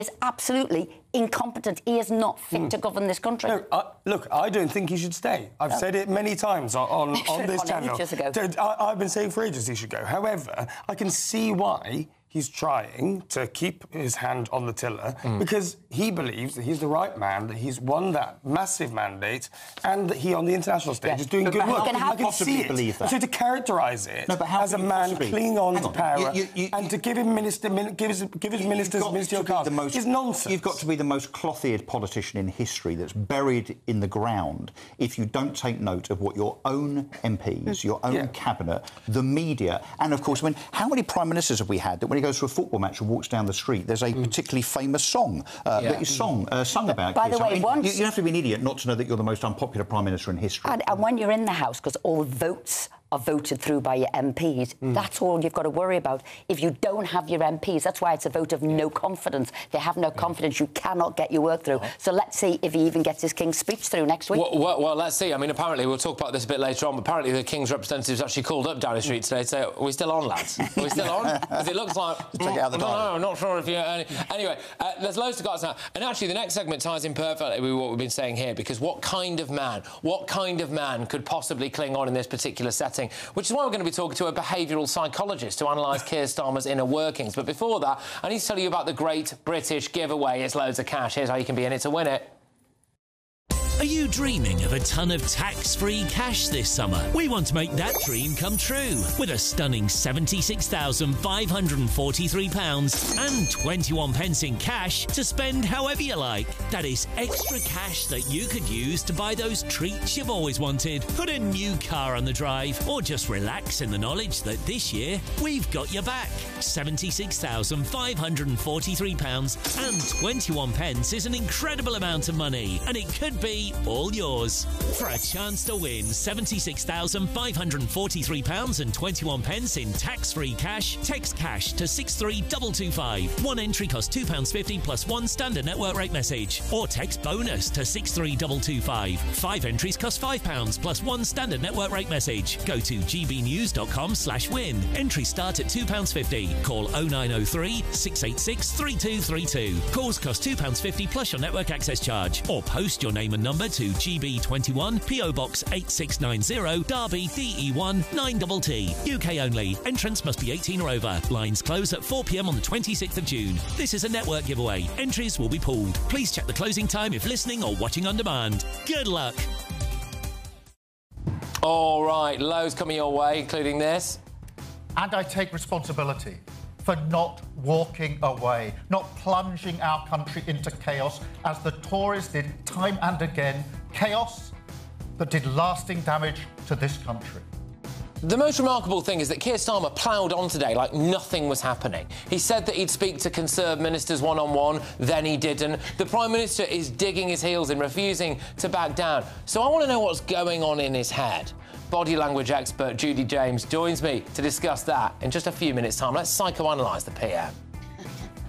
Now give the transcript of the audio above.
is absolutely incompetent. He is not fit to govern this country. No, look, I don't think he should stay. I've said it many times on this channel. I've been saying for ages he should go. However, I can see why he's trying to keep his hand on the tiller because he believes that he's the right man, that he's won that massive mandate, and that he, on the international stage, is doing good work. I can see it. So to characterise it as a man clinging on to power and to give him give his ministers ministerial cards is nonsense. You've got to be the most cloth-eared politician in history that's buried in the ground if you don't take note of what your own MPs, your own cabinet, the media, and of course, how many prime ministers have we had that when he goes to a football match and walks down the street, there's a particularly famous song that is sung about. By the way, you have to be an idiot not to know that you're the most unpopular prime minister in history. And when you're in the House, because all votes are voted through by your MPs, that's all you've got to worry about. If you don't have your MPs, that's why it's a vote of no confidence. They have no confidence. You cannot get your work through. So let's see if he even gets his King's speech through next week. Well, let's see. I mean, apparently, we'll talk about this a bit later on, but apparently the King's representatives actually called up Downing Street today to say, are we still on, lads? Are we still on? Because it looks like... Check out the diary. No, I'm not sure if you... Anyway, there's loads to guys now. And actually, the next segment ties in perfectly with what we've been saying here, because what kind of man could possibly cling on in this particular setting? Which is why we're going to be talking to a behavioural psychologist to analyse Keir Starmer's inner workings. But before that, I need to tell you about the Great British Giveaway. It's loads of cash. Here's how you can be in it to win it. Are you dreaming of a ton of tax-free cash this summer? We want to make that dream come true with a stunning £76,543 and 21 pence in cash to spend however you like. That is extra cash that you could use to buy those treats you've always wanted, put a new car on the drive, or just relax in the knowledge that this year we've got your back. £76,543 and 21 pence is an incredible amount of money, and it could be all yours. For a chance to win £76,543 and 21 pence in tax-free cash, text cash to 63225. One entry costs £2.50 plus one standard network rate message. Or text bonus to 63225. 5 entries cost £5 plus one standard network rate message. Go to gbnews.com/win. Entries start at £2.50. Call 0903 686 3232. Calls cost £2.50 plus your network access charge. Or post your name and number to GB21 PO Box 8690 Derby DE1 9TT. UK only. Entrance must be 18 or over. Lines close at 4 p.m. on the 26th of June. This is a network giveaway. Entries will be pooled. Please check the closing time if listening or watching on demand. Good luck. All right, loads coming your way, including this. And I take responsibility for not walking away, not plunging our country into chaos as the Tories did time and again, chaos that did lasting damage to this country. The most remarkable thing is that Keir Starmer ploughed on today like nothing was happening. He said that he'd speak to Conserve ministers one-on-one, then he didn't. The Prime Minister is digging his heels in, refusing to back down. So I want to know what's going on in his head. Body language expert Judy James joins me to discuss that in just a few minutes' time. Let's psychoanalyse the PM.